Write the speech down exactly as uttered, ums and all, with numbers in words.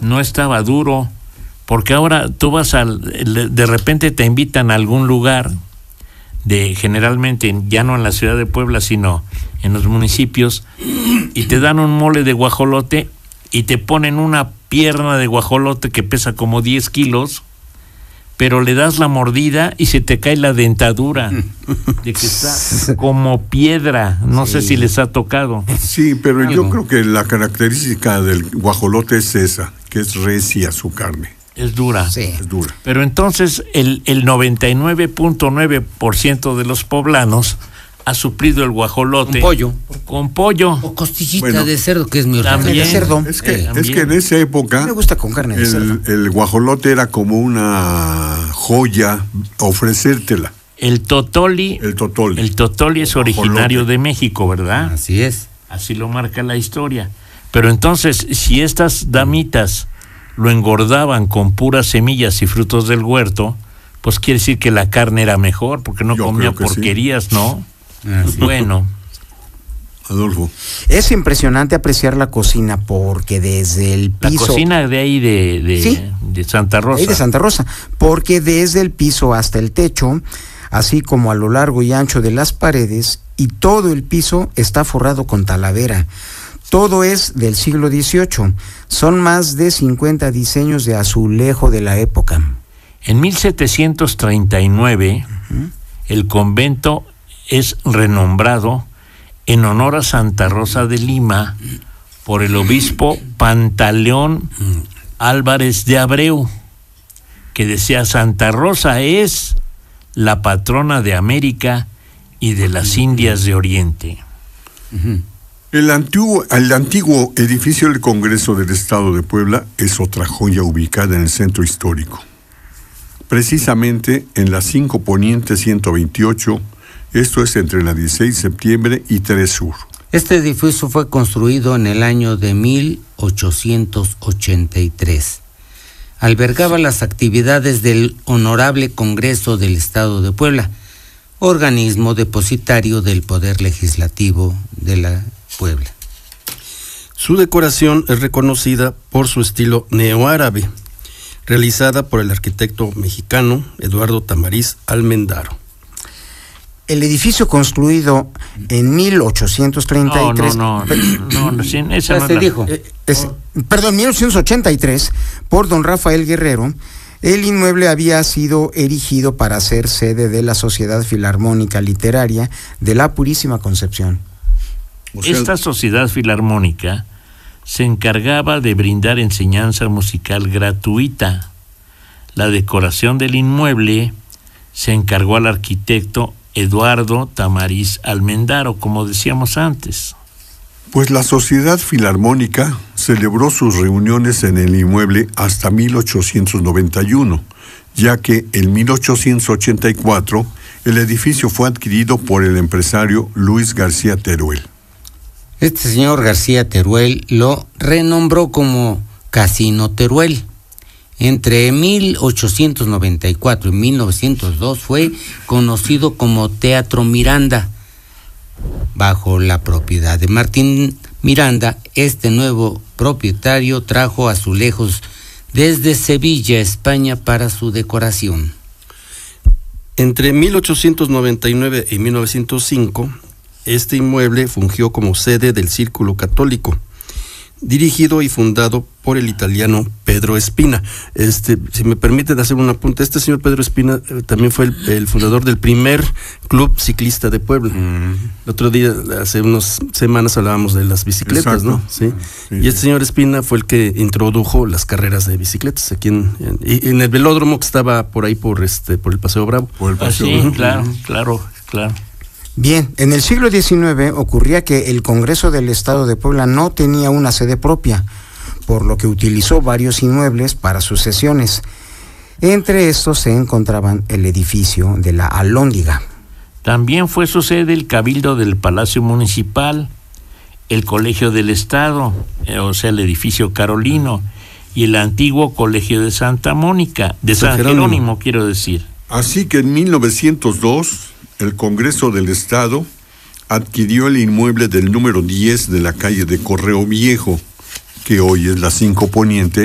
no estaba duro, porque ahora tú vas al, de repente te invitan a algún lugar, de generalmente ya no en la ciudad de Puebla, sino en los municipios, y te dan un mole de guajolote y te ponen una pierna de guajolote que pesa como diez kilos, pero le das la mordida y se te cae la dentadura, de que está como piedra. No sí. sé si les ha tocado. Sí, pero ¿Algo? yo creo que la característica del guajolote es esa, que es recia su carne. Es dura. Sí. Es dura. Pero entonces el, el noventa y nueve punto nueve por ciento de los poblanos ha suplido el guajolote. Con pollo. Con pollo. O costillita bueno, de cerdo, que es mi carne de cerdo. Es que, eh, es que en esa época me gusta con carne de el, cerdo. El guajolote era como una joya ofrecértela. El totoli. El totoli. El totoli es originario de México, ¿verdad? Así es. Así lo marca la historia. Pero entonces, si estas damitas lo engordaban con puras semillas y frutos del huerto, pues quiere decir que la carne era mejor, porque no Yo comía porquerías, sí. ¿no? Ah, sí. Bueno. Adolfo. Es impresionante apreciar la cocina, porque desde el piso... La cocina de ahí de, de, ¿Sí? de Santa Rosa. Ahí de Santa Rosa, porque desde el piso hasta el techo, así como a lo largo y ancho de las paredes, y todo el piso está forrado con talavera. Todo es del siglo dieciocho. Son más de cincuenta diseños de azulejo de la época. En mil setecientos treinta y nueve, uh-huh. el convento es renombrado en honor a Santa Rosa de Lima por el obispo Pantaleón Álvarez de Abreu, que decía: Santa Rosa es la patrona de América y de las Indias de Oriente. Uh-huh. El antiguo, el antiguo edificio del Congreso del Estado de Puebla es otra joya ubicada en el centro histórico. Precisamente en la cinco Poniente ciento veintiocho, esto es entre la dieciséis de septiembre y tres Sur. Este edificio fue construido en el año de mil ochocientos ochenta y tres. Albergaba las actividades del Honorable Congreso del Estado de Puebla, organismo depositario del Poder Legislativo de la Puebla. Su decoración es reconocida por su estilo neoárabe, realizada por el arquitecto mexicano Eduardo Tamariz Almendaro. El edificio construido en mil ochocientos treinta y tres... No, no, no, no, no, sin esa no se dijo. Eh, es, perdón, mil ochocientos ochenta y tres, por don Rafael Guerrero. El inmueble había sido erigido para ser sede de la Sociedad Filarmónica Literaria de la Purísima Concepción. O sea, Esta sociedad filarmónica se encargaba de brindar enseñanza musical gratuita. La decoración del inmueble se encargó al arquitecto Eduardo Tamariz Almendaro, como decíamos antes. Pues la Sociedad Filarmónica celebró sus reuniones en el inmueble hasta mil ochocientos noventa y uno, ya que en mil ochocientos ochenta y cuatro el edificio fue adquirido por el empresario Luis García Teruel. Este señor García Teruel lo renombró como Casino Teruel. Entre mil ochocientos noventa y cuatro y mil novecientos dos fue conocido como Teatro Miranda. Bajo la propiedad de Martín Miranda, este nuevo propietario trajo azulejos desde Sevilla, España, para su decoración. Entre mil ochocientos noventa y nueve y mil novecientos cinco, este inmueble fungió como sede del Círculo Católico, dirigido y fundado por el italiano Pedro Espina. Este, si me permiten hacer un apunte, este señor Pedro Espina eh, también fue el, el fundador del primer club ciclista de Puebla. Mm. El otro día, hace unas semanas, hablábamos de las bicicletas, Exacto. ¿no? ¿Sí? Sí, y este sí. señor Espina fue el que introdujo las carreras de bicicletas aquí en, en, en el velódromo que estaba por ahí por este por el Paseo Bravo. Por el Paseo ah, sí, Bravo. claro, claro, claro. Bien, en el siglo diecinueve ocurría que el Congreso del Estado de Puebla no tenía una sede propia, por lo que utilizó varios inmuebles para sus sesiones. Entre estos se encontraban el edificio de la Alhóndiga. También fue su sede el Cabildo del Palacio Municipal, el Colegio del Estado, eh, o sea, el edificio Carolino, y el antiguo Colegio de Santa Mónica, de San, San Jerónimo. Jerónimo, quiero decir. Así que en mil novecientos dos... el Congreso del Estado adquirió el inmueble del número diez de la calle de Correo Viejo, que hoy es la cinco Poniente,